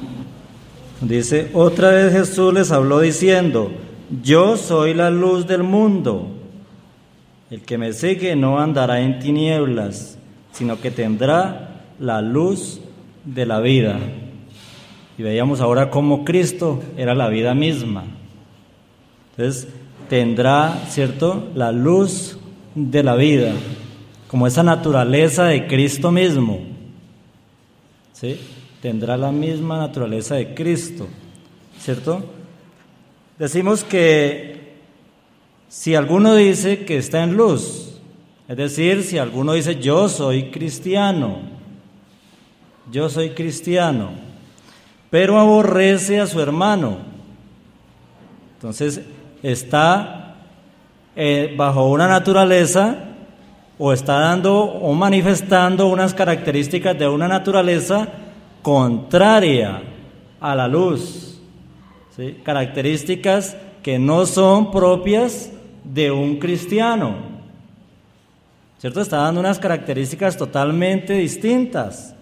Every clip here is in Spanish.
Dice, otra vez Jesús les habló diciendo, yo soy la luz del mundo. El que me sigue no andará en tinieblas, sino que tendrá la luz de la vida. Y veíamos ahora cómo Cristo era la vida misma. Entonces, tendrá, ¿cierto?, la luz de la vida, como esa naturaleza de Cristo mismo, ¿sí? Tendrá la misma naturaleza de Cristo, ¿cierto? Decimos que si alguno dice que está en luz, es decir, si alguno dice yo soy cristiano, pero aborrece a su hermano, entonces está bajo una naturaleza o está dando o manifestando unas características de una naturaleza contraria a la luz, ¿sí? Características que no son propias de un cristiano, ¿cierto? Está dando unas características totalmente distintas.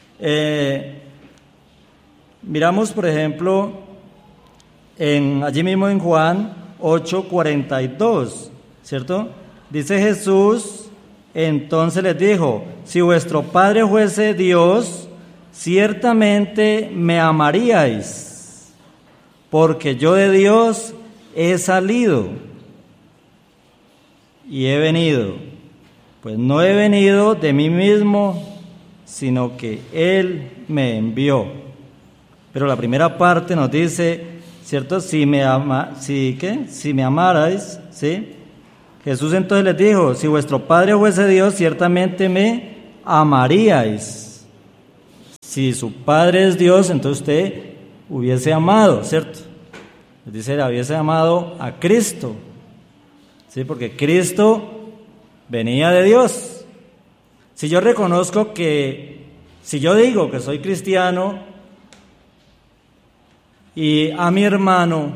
Miramos, por ejemplo, allí mismo en Juan 8:42, ¿cierto? Dice Jesús, entonces les dijo, si vuestro Padre fuese Dios, ciertamente me amaríais, porque yo de Dios he salido y he venido. Pues no he venido de mí mismo, sino que Él me envió. Pero la primera parte nos dice, ¿cierto? Si me amarais, ¿sí? Jesús entonces les dijo, si vuestro Padre fuese Dios, ciertamente me amaríais. Si su Padre es Dios, entonces usted hubiese amado, ¿cierto? Dice, hubiese amado a Cristo, ¿sí? Porque Cristo venía de Dios. Si yo reconozco si yo digo que soy cristiano y a mi hermano,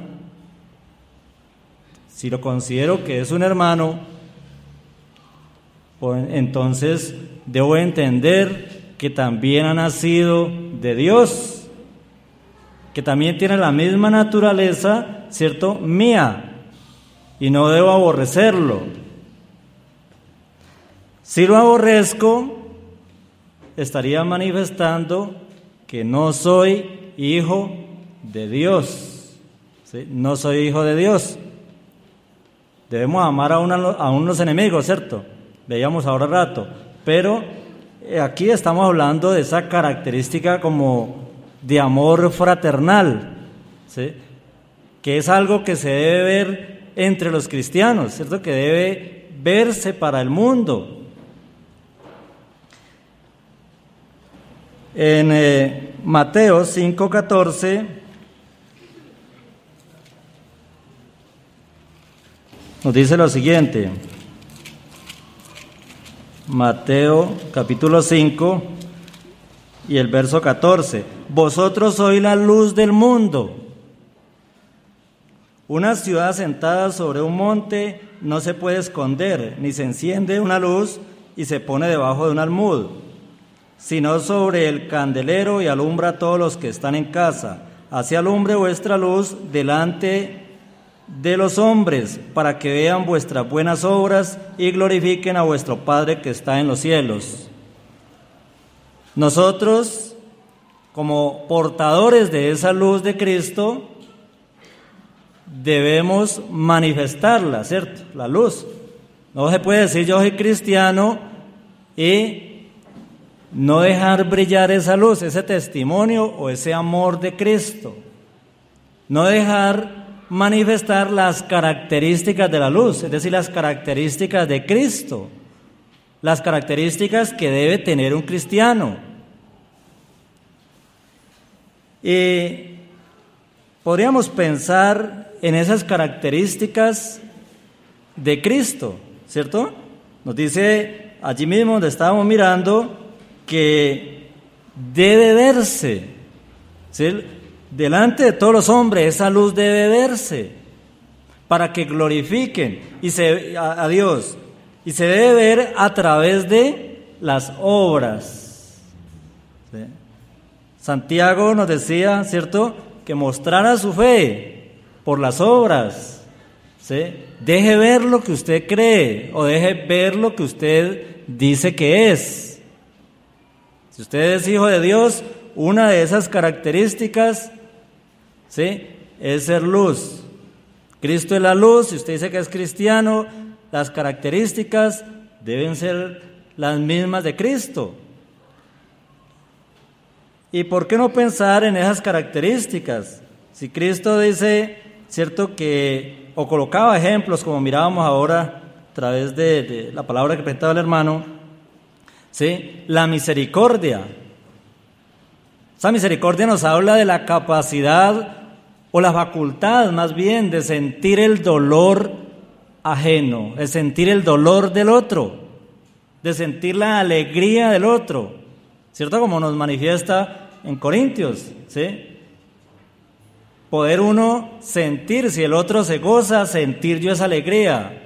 si lo considero que es un hermano, pues entonces debo entender que también ha nacido de Dios, que también tiene la misma naturaleza, ¿cierto?, mía, y no debo aborrecerlo. Si lo aborrezco, estaría manifestando que no soy hijo de Dios, ¿sí? No soy hijo de Dios. Debemos amar a unos enemigos, ¿cierto? Veíamos ahora rato, pero aquí estamos hablando de esa característica como de amor fraternal, ¿sí? Que es algo que se debe ver entre los cristianos, ¿cierto? Que debe verse para el mundo. En Mateo 5:14 nos dice lo siguiente. Mateo capítulo 5 y el verso 14. Vosotros sois la luz del mundo. Una ciudad asentada sobre un monte no se puede esconder, ni se enciende una luz y se pone debajo de un almud, sino sobre el candelero y alumbra a todos los que están en casa. Así alumbre vuestra luz delante de los hombres, para que vean vuestras buenas obras y glorifiquen a vuestro Padre que está en los cielos. Nosotros, como portadores de esa luz de Cristo, debemos manifestarla, ¿cierto? La luz. No se puede decir yo soy cristiano y no dejar brillar esa luz, ese testimonio o ese amor de Cristo. No dejar manifestar las características de la luz, es decir, las características de Cristo, las características que debe tener un cristiano. Y podríamos pensar en esas características de Cristo, ¿cierto? Nos dice allí mismo donde estábamos mirando que debe verse, ¿sí? Delante de todos los hombres esa luz debe verse para que glorifiquen a Dios, y se debe ver a través de las obras, ¿sí? Santiago nos decía, ¿cierto?, que mostrara su fe por las obras, ¿sí? Deje ver lo que usted cree o deje ver lo que usted dice que es. Si usted es hijo de Dios, una de esas características, ¿sí?, es ser luz. Cristo es la luz. Si usted dice que es cristiano, las características deben ser las mismas de Cristo. ¿Y por qué no pensar en esas características? Si Cristo dice, cierto, que, o colocaba ejemplos, como mirábamos ahora a través de la palabra que presentaba el hermano, ¿sí?, la misericordia. Esa misericordia nos habla de la capacidad o la facultad, más bien, de sentir el dolor ajeno, de sentir el dolor del otro, de sentir la alegría del otro, ¿cierto? Como nos manifiesta en Corintios, ¿sí? Poder uno sentir, si el otro se goza, sentir yo esa alegría.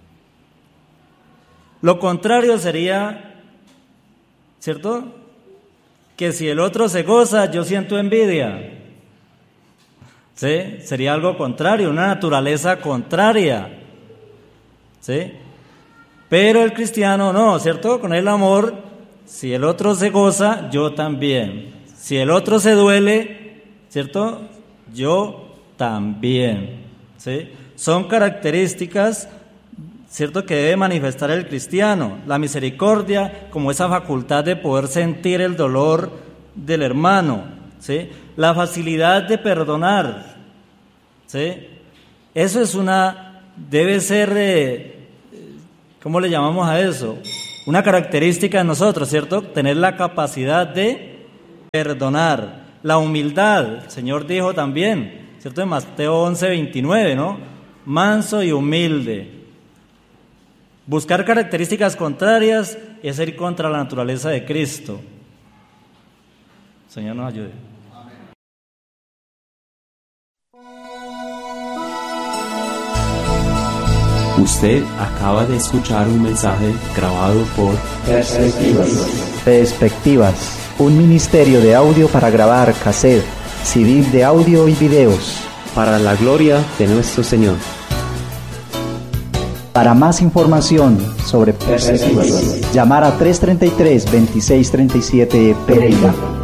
Lo contrario sería, ¿cierto?, que si el otro se goza, yo siento envidia, ¿sí? Sería algo contrario, una naturaleza contraria, ¿sí? Pero el cristiano no, ¿cierto? Con el amor, si el otro se goza, yo también. Si el otro se duele, ¿cierto?, yo también, ¿sí? Son características, ¿cierto?, que debe manifestar el cristiano. La misericordia como esa facultad de poder sentir el dolor del hermano, ¿sí? La facilidad de perdonar, ¿sí? Eso es debe ser, ¿cómo le llamamos a eso? Una característica de nosotros, ¿cierto? Tener la capacidad de perdonar. La humildad, el Señor dijo también, ¿cierto? En Mateo 11:29, ¿no? Manso y humilde. Buscar características contrarias es ir contra la naturaleza de Cristo. Señor nos ayude. Usted acaba de escuchar un mensaje grabado por Perspectivas, un ministerio de audio para grabar cassette, CD de audio y videos. para la gloria de nuestro Señor. Para más información sobre Perspectivas, llamar a 333-2637 Pereira.